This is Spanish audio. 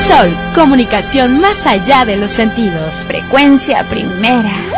Sol, comunicación más allá de los sentidos. Frecuencia primera.